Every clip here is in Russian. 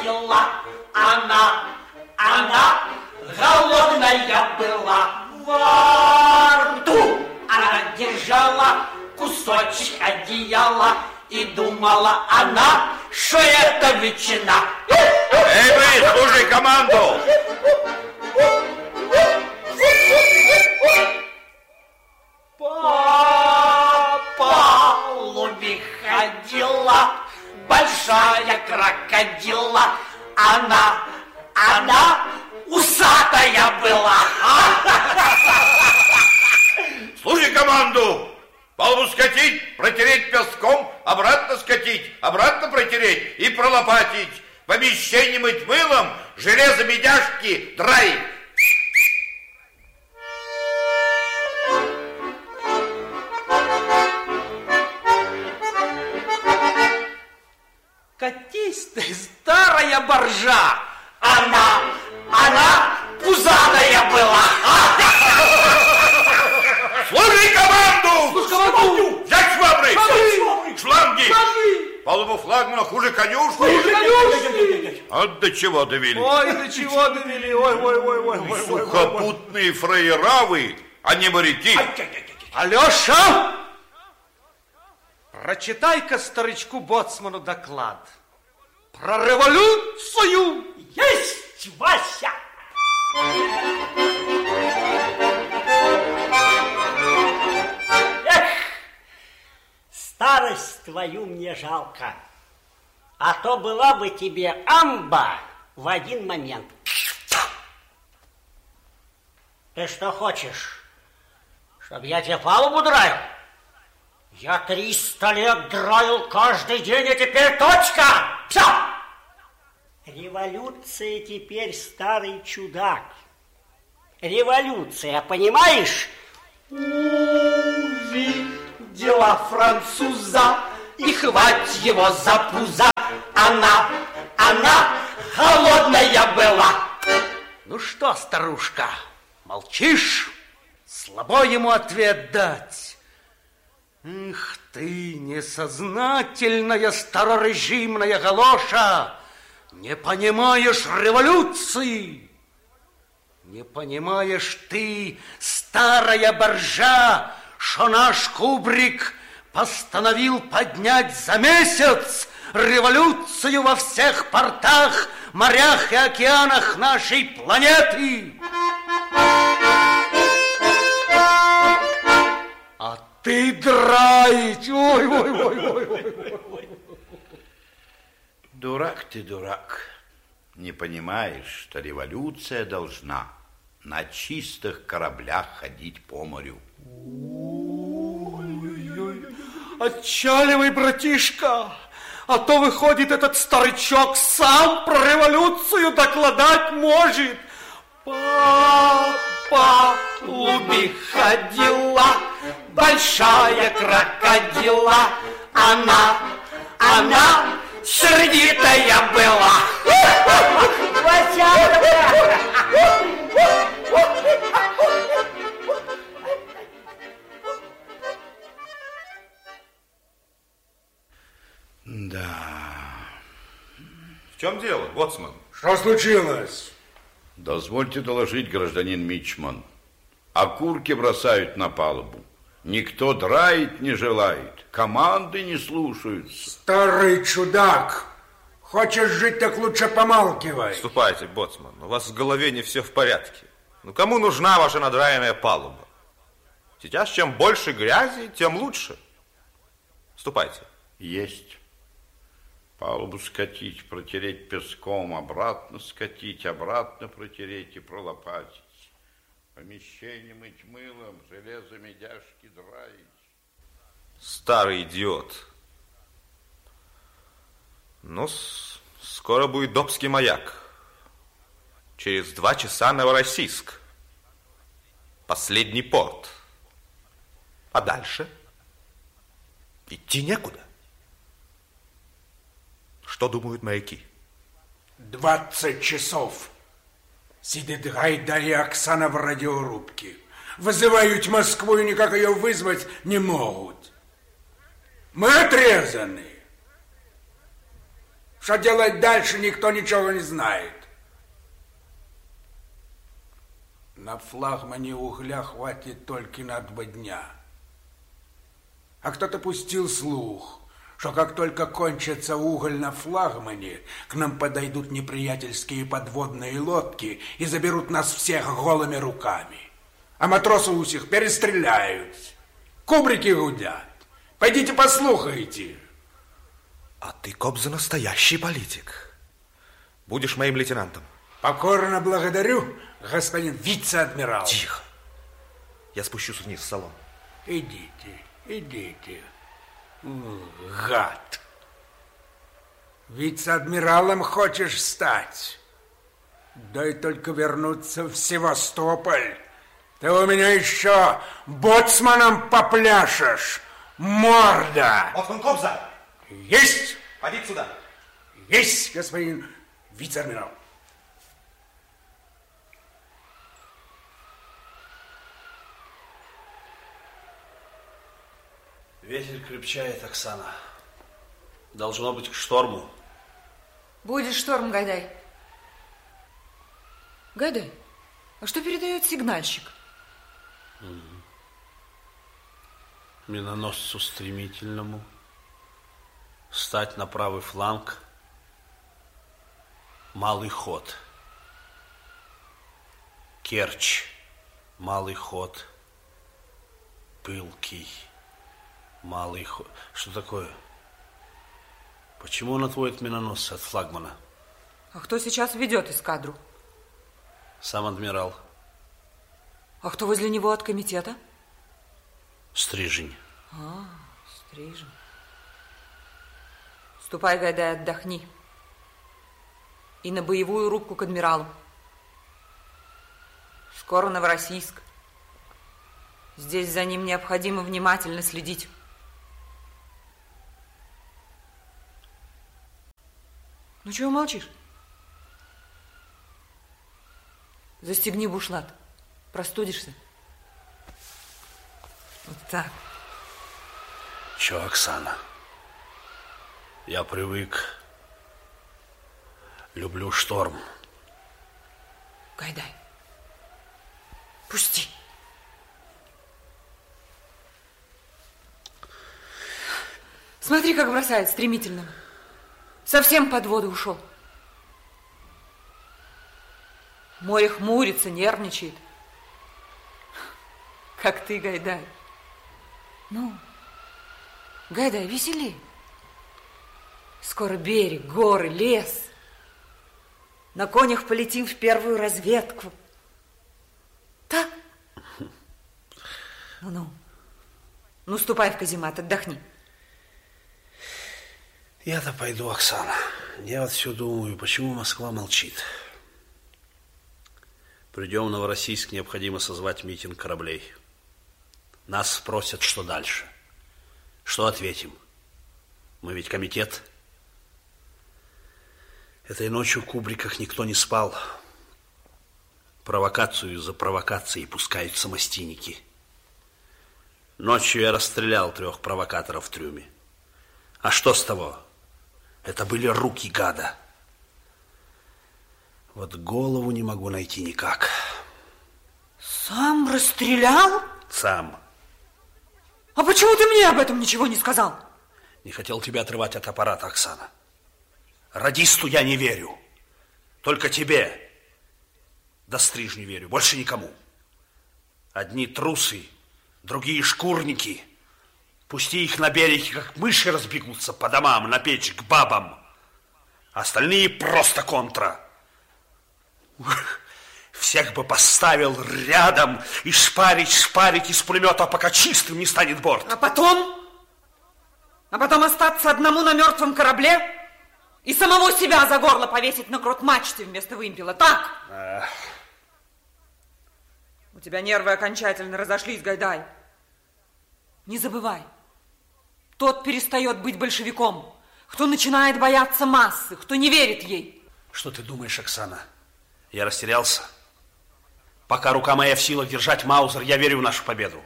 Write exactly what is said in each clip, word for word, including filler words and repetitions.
ходила, она, она голодная была. Во рту она держала кусочек одеяла и думала она, что это ветчина. Эй, вы, слушай команду! По палубе ходила большая крокодила. Она, она усатая была. Слушай команду! Палубу скатить, протереть песком, обратно скатить, обратно протереть и пролопатить. Помещение мыть мылом, железо медяшки драить. Катись ты, старая боржа! Она, она пузатая была! Слушай команду! Слушай команду! Взять швабры! Швабры! Шланги! Швабры! Палубу флагмана хуже конюшни! Хуже конюшни! А до чего довели? Ой, до чего довели! Ой, ой, ой, ой, ой, ой. Сухопутные фраера вы, а не моряки. Алеша! Прочитай-ка старичку боцману доклад про революцию. Есть, Вася! Эх, старость твою мне жалко, а то была бы тебе амба в один момент. Ты что хочешь, чтобы я тебе палубу драил? Я триста лет драил каждый день, и теперь точка! Все! Революция теперь старый чудак. Революция, понимаешь? Увидела француза и хвать его за пузо. Она, она холодная была. Ну что, старушка, молчишь? Слабо ему ответ дать. Эх ты, несознательная старорежимная галоша, не понимаешь революции. Не понимаешь ты, старая боржа, что наш кубрик постановил поднять за месяц революцию во всех портах, морях и океанах нашей планеты. А ты драить! Ой, ой, ой, ой, ой, ой. Дурак ты, дурак. Не понимаешь, что революция должна на чистых кораблях ходить по морю. Ой-ой-ой. Отчаливай, братишка, а то, выходит, этот старичок сам про революцию докладать может. Папа луби ходила большая крокодила. Она, она сердитая была. Да. В чем дело, боцман? Что случилось? Дозвольте доложить, гражданин Мичман. Окурки бросают на палубу. Никто драить не желает. Команды не слушаются. Старый чудак. Хочешь жить, так лучше помалкивай. Ступайте, боцман. У вас в голове не все в порядке. Ну, кому нужна ваша надраенная палуба? Сейчас чем больше грязи, тем лучше. Ступайте. Есть. Палубу скатить, протереть песком, обратно скатить, обратно протереть и пролопатить. Помещение мыть мылом, железо медяшки драить. Старый идиот. Ну, скоро будет Добский маяк. Через два часа Новороссийск. Последний порт. А дальше? Идти некуда. Что думают моряки? Двадцать часов. Сидит Гайда и Оксана в радиорубке. Вызывают Москву и никак ее вызвать не могут. Мы отрезаны. Что делать дальше, никто ничего не знает. На флагмане угля хватит только на два дня. А кто-то пустил слух, что как только кончится уголь на флагмане, к нам подойдут неприятельские подводные лодки и заберут нас всех голыми руками. А матросы у всех перестреляют. Кубрики гудят. Пойдите послухайте. А ты, Кобза, настоящий политик. Будешь моим лейтенантом. Покорно благодарю, господин вице-адмирал. Тихо. Я спущусь вниз в салон. Идите, идите. Гад. Вице-адмиралом хочешь стать? Дай только вернуться в Севастополь. Ты у меня еще боцманом попляшешь, морда. Боцман Кобза! Есть! Подите сюда. Есть, господин вице-адмирал. Ветер крепчает, Оксана. Должно быть к шторму. Будет шторм, Гайдай. Гайдай, а что передает сигнальщик? Угу. Миноносцу стремительному встать на правый фланг, малый ход. Керчь, малый ход, пылкий, малый ход. Что такое? Почему он отводит миноносца от флагмана? А кто сейчас ведет эскадру? Сам адмирал. А кто возле него от комитета? Стрижень. А, Стрижень. Ступай, Гайдай, отдохни. И на боевую рубку к адмиралу. Скоро Новороссийск. Здесь за ним необходимо внимательно следить. Ну, чего молчишь? Застегни бушлат. Простудишься. Вот так. Че, Оксана? Я привык. Люблю шторм. Гайдай, пусти. Смотри, как бросает стремительно. Совсем под воду ушел. Море хмурится, нервничает. Как ты, Гайдай. Ну, Гайдай, веселей. Скоро берег, горы, лес. На конях полетим в первую разведку. Так? Ну-ну. Ну, ступай в каземат, отдохни. Я-то пойду, Оксана. Я вот все думаю, почему Москва молчит. Придем в Новороссийск, необходимо созвать митинг кораблей. Нас спросят, что дальше. Что ответим? Мы ведь комитет. Этой ночью в кубриках никто не спал. Провокацию за провокацией пускают самостийники. Ночью я расстрелял трех провокаторов в трюме. А что с того? Это были руки гада. Вот голову не могу найти никак. Сам расстрелял? Сам. А почему ты мне об этом ничего не сказал? Не хотел тебя отрывать от аппарата, Оксана. Радисту я не верю. Только тебе. Да Стрижню верю. Больше никому. Одни трусы, другие шкурники. Пусти их на берег, как мыши разбегутся по домам, на печь, к бабам. Остальные просто контра. Всех бы поставил рядом и шпарить, шпарить из пулемета, пока чистым не станет борт. А потом? А потом остаться одному на мертвом корабле и самого себя за горло повесить на крот мачте вместо вымпела, так? Эх. У тебя нервы окончательно разошлись, Гайдай. Не забывай, тот перестает быть большевиком, кто начинает бояться массы, кто не верит ей. Что ты думаешь, Оксана? Я растерялся. Пока рука моя в силах держать маузер, я верю в нашу победу.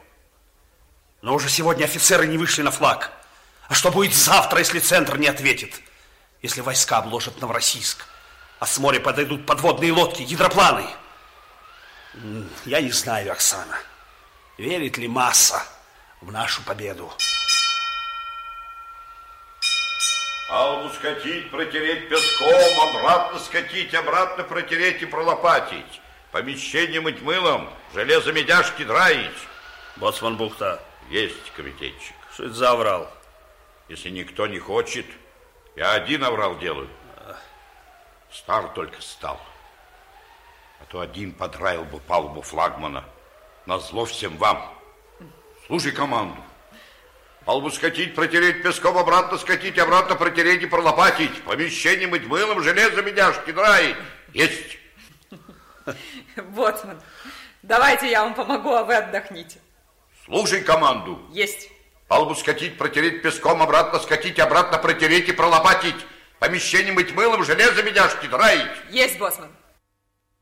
Но уже сегодня офицеры не вышли на флаг. А что будет завтра, если центр не ответит? если войска обложат Новороссийск, а с моря подойдут подводные лодки, гидропланы. Я не знаю, Оксана, верит ли масса в нашу победу. Палубу скатить, протереть песком, обратно скатить, обратно протереть и пролопатить. Помещение мыть мылом, железо медяшки драить. Боцман бухта. Есть, комитетчик. Что это за оврал? Если никто не хочет, я один оврал делаю. Стар только стал. А то один подраил бы палубу флагмана. Назло всем вам. Слушай команду. Палубу скатить, протереть песком, обратно скатить, обратно протереть и пролопатить. Помещение мыть мылом, железо медяшки драить. Есть. Боцман, давайте я вам помогу, а вы отдохните. Слушай команду. Есть. Палубу скатить, протереть песком, обратно скатить, обратно протереть и пролопатить. Помещение мыть мылом, железо медяшки драить. Есть, боцман.